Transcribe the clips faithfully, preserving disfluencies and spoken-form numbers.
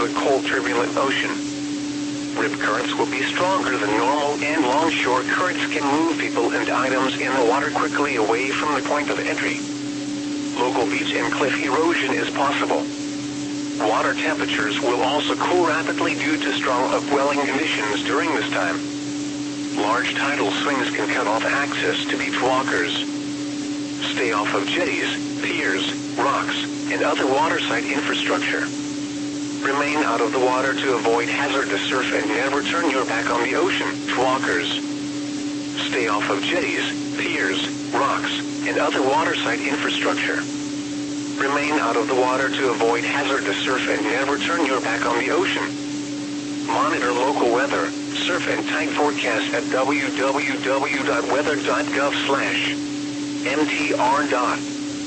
a cold, turbulent ocean. Rip currents will be stronger than normal, and longshore currents can move people and items in the water quickly away from the point of entry. Local beach and cliff erosion is possible. Water temperatures will also cool rapidly due to strong upwelling conditions during this time. Large tidal swings can cut off access to beach walkers. Stay off of jetties, piers, rocks, and other waterside infrastructure. Remain out of the water to avoid hazardous surf and never turn your back on the ocean to walkers. Stay off of jetties, piers, rocks, and other waterside infrastructure. Remain out of the water to avoid hazardous surf and never turn your back on the ocean. Monitor local weather, surf and tide forecasts at w w w dot weather dot gov slash m t r dot.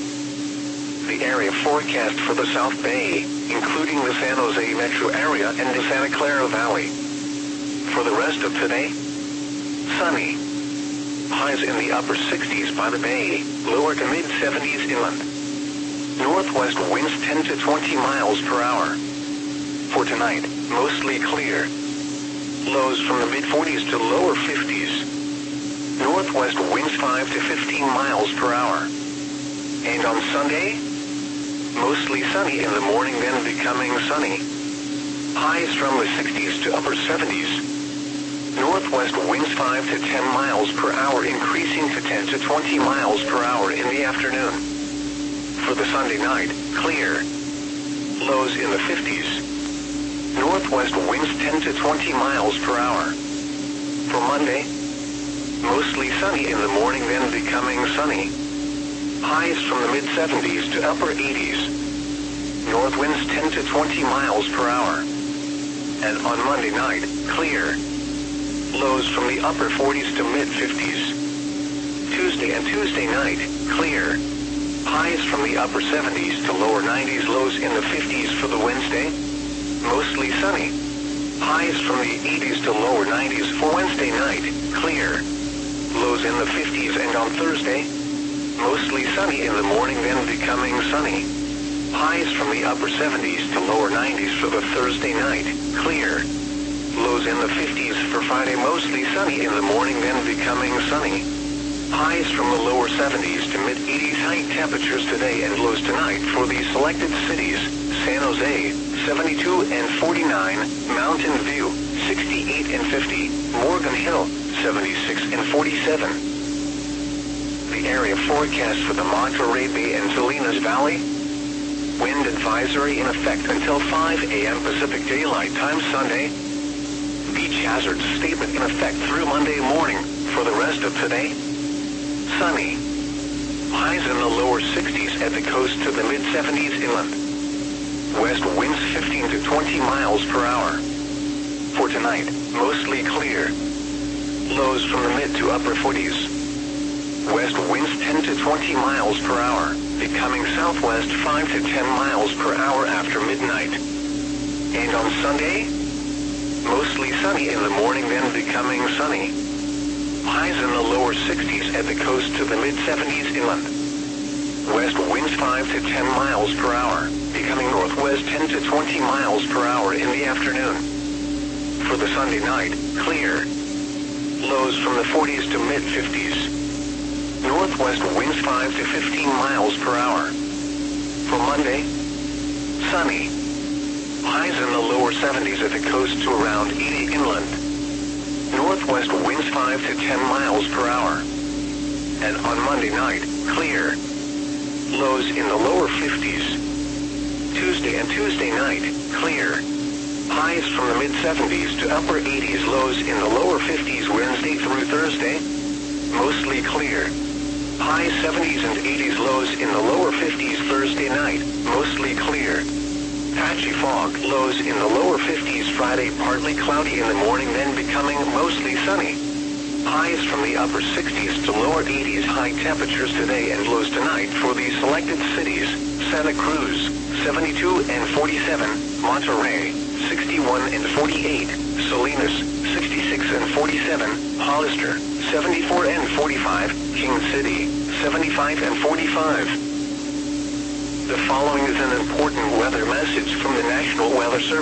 The area forecast for the South Bay, including the San Jose metro area and the Santa Clara Valley. For the rest of today, sunny. Highs in the upper sixties by the bay, lower to mid seventies inland. Northwest winds ten to twenty miles per hour. For tonight, mostly clear. Lows from the mid forties to lower fifties. Northwest winds five to fifteen miles per hour. And on Sunday, mostly sunny in the morning, then becoming sunny. Highs from the sixties to upper seventies. Northwest winds five to ten miles per hour, increasing to ten to twenty miles per hour in the afternoon. For the Sunday night, clear. Lows in the fifties. Northwest winds ten to twenty miles per hour. For Monday, mostly sunny in the morning, then becoming sunny. Highs from the mid seventies to upper eighties. North winds ten to twenty miles per hour. And on Monday night, clear. Lows from the upper forties to mid fifties. Tuesday and Tuesday night, clear. Highs from the upper seventies to lower nineties, lows in the fifties for the Wednesday. Mostly sunny. Highs from the eighties to lower nineties for Wednesday night, clear. Lows in the fifties, and on Thursday, mostly sunny in the morning, then becoming sunny. Highs from the upper seventies to lower nineties for the Thursday night, clear. Lows in the fifties for Friday, mostly sunny in the morning, then becoming sunny. Highs from the lower seventies to mid eighties, high temperatures today and lows tonight for the selected cities: San Jose, seventy-two and forty-nine, Mountain View, sixty-eight and fifty, Morgan Hill, seventy-six and forty-seven. The area forecast for the Monterey Bay and Salinas Valley. Wind advisory in effect until five a m Pacific Daylight Time Sunday. Beach hazard statement in effect through Monday morning. For the rest of today, sunny. Highs in the lower sixties at the coast to the mid seventies inland. West winds fifteen to twenty miles per hour. For tonight, mostly clear. Lows from the mid to upper forties. West winds ten to twenty miles per hour, becoming southwest five to ten miles per hour after midnight. And on Sunday, mostly sunny in the morning, then becoming sunny. Highs in the lower sixties at the coast to the mid seventies inland. West winds five to ten miles per hour, becoming northwest ten to twenty miles per hour in the afternoon. For the Sunday night, clear. Lows from the forties to mid fifties. Northwest winds five to fifteen miles per hour. For Monday, sunny. Highs in the lower seventies at the coast to around eighty inland. Northwest winds five to ten miles per hour. And on Monday night, clear. Lows in the lower fifties. Tuesday and Tuesday night, clear. Highs from the mid seventies to upper eighties, lows in the lower fifties Wednesday through Thursday. Mostly clear. High seventies and eighties, lows in the lower fifties Thursday night, mostly clear. Patchy fog, lows in the lower fifties Friday, partly cloudy in the morning, then becoming mostly sunny. Highs from the upper sixties to lower eighties, high temperatures today and lows tonight for the selected cities: Santa Cruz, seventy-two and forty-seven, Monterey, sixty-one and forty-eight, Salinas, sixty-six and forty-seven, Hollister, seventy-four and forty-five, King City, seventy-five and forty-five. The following is an important weather message from the National Weather Service.